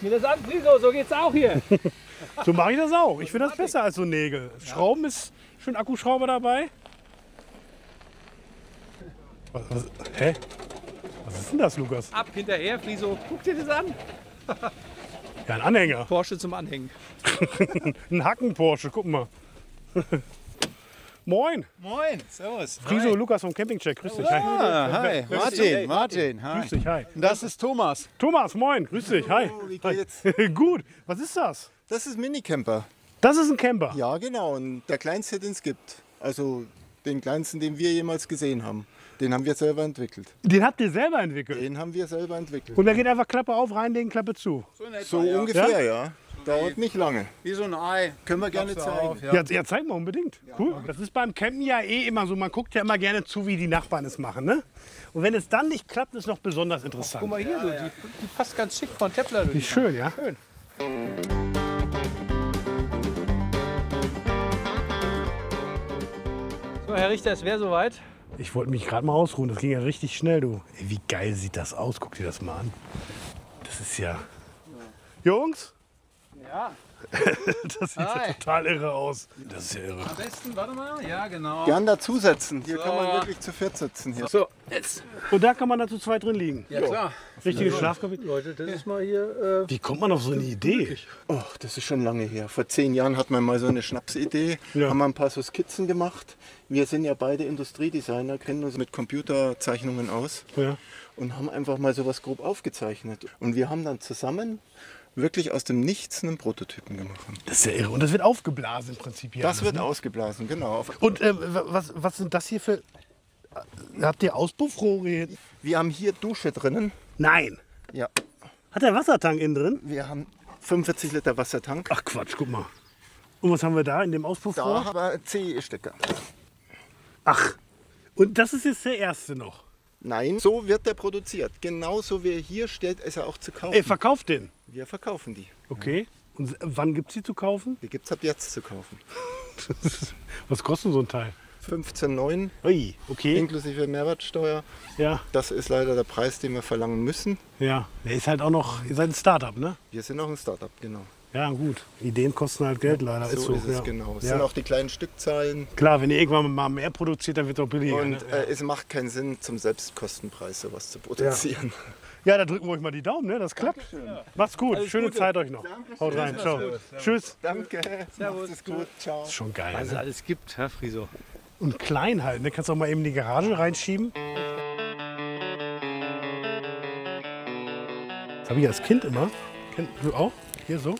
mir das an, Friso, so geht's auch hier. So mache ich das auch. Ich finde das besser als so Nägel. Schrauben ist schön Akkuschrauber dabei. Hä? Was ist denn das, Lukas? Ab hinterher, Friso, guck dir das an. Ja, ein Anhänger. Porsche zum Anhängen. Ein Hacken-Porsche, guck mal. Moin. Moin, servus. Friso, Lukas vom Campingcheck, grüß dich. Hi. Hi, Martin, hi. Grüß dich, hi. Und das ist Thomas. Thomas, moin, grüß dich, hi. Wie geht's? Hi. Gut, was ist das? Das ist Minicamper. Das ist ein Camper. Ja, genau. Und der kleinste, den es gibt. Also den kleinsten, den wir jemals gesehen haben. Den haben wir selber entwickelt. Den habt ihr selber entwickelt? Den haben wir selber entwickelt. Und da geht einfach Klappe auf, reinlegen, Klappe zu. So ungefähr, ja. Dauert nicht lange. Wie so ein Ei. Können wir gerne zeigen. Ja, zeig mal unbedingt. Cool. Das ist beim Campen ja eh immer so. Man guckt ja immer gerne zu, wie die Nachbarn es machen. Ne? Und wenn es dann nicht klappt, ist es noch besonders interessant. Guck mal hier, so, die passt ganz schick von Tepler. Wie schön, ja? Schön. So, Herr Richter, es wäre soweit. Ich wollte mich gerade mal ausruhen. Das ging ja richtig schnell, du. Ey, wie geil sieht das aus? Guck dir das mal an. Das ist ja... Jungs? Ja. Das sieht ja total irre aus. Das ist ja irre. Am besten, warte mal. Ja, genau. Gern dazusetzen. Hier So. kann man wirklich zu viert sitzen. Hier. So, jetzt. Und da kann man da zu zweit drin liegen. Ja, klar. Richtiges Schlafkabinett. Leute, das ist mal hier. Wie kommt man auf so eine Idee? Oh, das ist schon lange her. Vor 10 Jahren hat man mal so eine Schnapsidee. Ja. Haben wir ein paar so Skizzen gemacht. Wir sind ja beide Industriedesigner, kennen uns mit Computerzeichnungen aus. Ja. Und haben einfach mal sowas grob aufgezeichnet. Und wir haben dann zusammen wirklich aus dem Nichts einen Prototypen gemacht. Das ist ja irre. Und das wird aufgeblasen im Prinzip hier. Das alles, wird ne? ausgeblasen, genau. Und was sind das hier für... Habt ihr Auspuffrohre hier? Wir haben hier Dusche drinnen. Nein. Ja. Hat der Wassertank innen drin? Wir haben 45 Liter Wassertank. Ach Quatsch, guck mal. Und was haben wir da in dem Auspuffrohr? Da haben wir CE-Stecker. Ach, und das ist jetzt der erste noch. Nein, so wird der produziert. Genauso wie er hier steht, ist er auch zu kaufen. Ey, verkauft den. Wir verkaufen die. Okay. Und wann gibt es die zu kaufen? Die gibt es ab jetzt zu kaufen. Was kostet so ein Teil? 15,9 Ui, okay. inklusive Mehrwertsteuer. Ja, Das ist leider der Preis, den wir verlangen müssen. ja. Der ist halt auch noch, ihr seid ein Startup, ne? Wir sind auch ein Startup, genau. Ja, gut. Ideen kosten halt Geld leider. So ist es, ja. genau. Es Ja. sind auch die kleinen Stückzahlen. Klar, wenn ihr irgendwann mal mehr produziert, dann wird es auch billiger. Und Ne? es macht keinen Sinn, zum Selbstkostenpreis sowas zu produzieren. Ja, da drücken wir euch mal die Daumen, ne? Das klappt. Macht's gut. Schöne Zeit euch noch. Haut rein. Ciao. Tschüss. Danke. Servus. Macht es gut. Ciao. Ist schon geil. Was es Ne? alles gibt, Herr Friso. Und klein halt. Ne? Kannst auch mal eben in die Garage reinschieben. Das habe ich als Kind immer. Du auch? Hier so?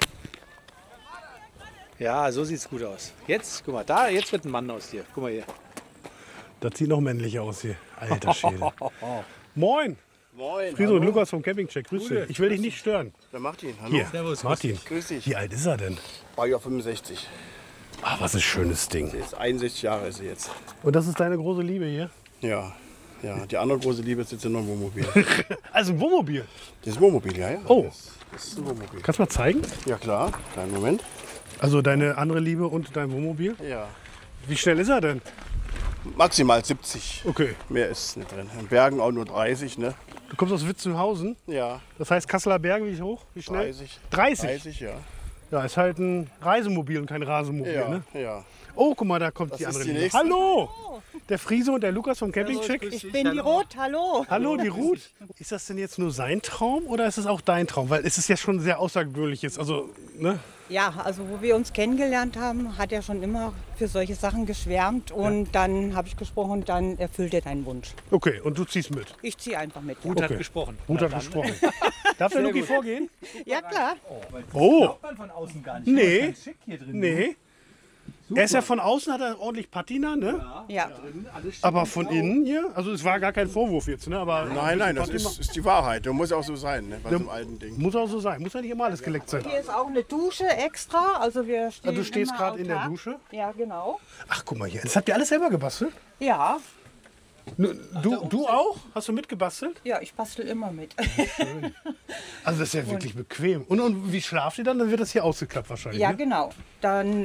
Ja, so sieht's gut aus. Jetzt, guck mal, da, jetzt wird ein Mann aus dir. Guck mal hier. Das sieht noch männlich aus hier. Alter Schäde. Moin. Moin. Friso und Lukas vom Campingcheck. Grüß dich. Ich will dich nicht stören. Der Martin, hallo. Hier, Servus, Martin. Grüß dich. Wie alt ist er denn? Baujahr 65. Ah, was ein schönes Ding. Der ist 61 Jahre ist er jetzt. Und das ist deine große Liebe hier? Ja. Ja, die andere große Liebe sitzt in einem Wohnmobil. Also ein Wohnmobil. Das ist Wohnmobil, ja, ja. Oh. Das ist ein Wohnmobil. Kannst du mal zeigen? Ja klar, kleinen Moment. Also deine andere Liebe und dein Wohnmobil. Ja. Wie schnell ist er denn? Maximal 70. Okay. Mehr ist nicht drin. In Bergen auch nur 30, ne? Du kommst aus Witzenhausen. Ja. Das heißt Kasseler Berge, wie hoch? Wie schnell? 30. 30? 30, ja. Ja, ist halt ein Reisemobil und kein Rasenmobil, Ja, ne? ja. Oh, guck mal, da kommt die ist andere die Liebe. nächste. Hallo! Der Friso und der Lukas vom Campingcheck. Ich bin die Rot, hallo. Hallo, die Ruth. Ist das denn jetzt nur sein Traum oder ist es auch dein Traum? Weil es ist ja schon sehr außergewöhnliches. Also, ne? Ja, also wo wir uns kennengelernt haben, hat er schon immer für solche Sachen geschwärmt. Und dann habe ich gesprochen und dann erfüllt er deinen Wunsch. Okay, und du ziehst mit. Ich ziehe einfach mit. Gut hat Okay. gesprochen. Ruth hat gesprochen. Darf der Luki vorgehen? Ja, klar. Oh, Man von außen gar nicht. nee. Ganz schick hier drin. Nee. Er ist ja von außen, hat er ordentlich Patina, ne? Ja. Aber von innen hier, also es war gar kein Vorwurf jetzt, ne? Aber Nein, nein, das ist die Wahrheit. Das muss auch so sein, ne? Bei so einem alten Ding. muss auch so sein. Muss ja nicht immer alles geleckt sein. Hier ist auch eine Dusche extra. Also wir stehen Also du stehst immer gerade in der autark. Dusche. Ja, genau. Ach, guck mal hier. Das habt ihr alles selber gebastelt? Ja, Du auch? Hast du mitgebastelt? ja, ich bastel immer mit. Also das ist ja wirklich bequem. Und wie schlaft ihr dann? Dann wird das hier ausgeklappt wahrscheinlich, Ja, ne? genau. Dann